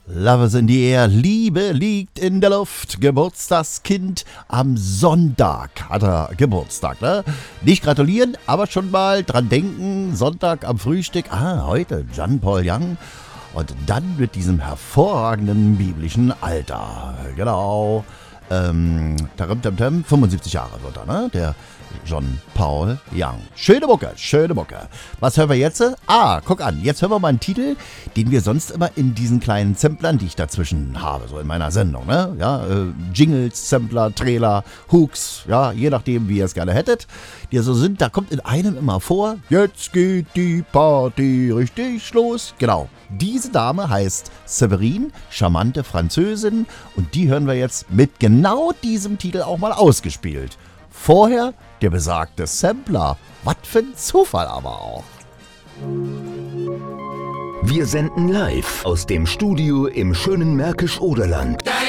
Love is in the air, Liebe liegt in der Luft. Geburtstagskind am Sonntag hat er Geburtstag, ne? Nicht gratulieren, aber schon mal dran denken. Sonntag am Frühstück, heute John-Paul Young. Und dann mit diesem hervorragenden biblischen Alter. Genau. 75 Jahre wird er, ne? Der John-Paul Young. Schöne Mucke, schöne Mucke. Was hören wir jetzt? Guck an, jetzt hören wir mal einen Titel, den wir sonst immer in diesen kleinen Samplern, die ich dazwischen habe, so in meiner Sendung, ne? Ja, Jingles, Sampler, Trailer, Hooks, ja, je nachdem, wie ihr es gerne hättet, die so sind, da kommt in einem immer vor, jetzt geht die Party richtig los. Genau. Diese Dame heißt Séverine, charmante Französin, und die hören wir jetzt mit genau diesem Titel auch mal ausgespielt. Vorher der besagte Sampler. Was für ein Zufall aber auch. Wir senden live aus dem Studio im schönen Märkisch-Oderland.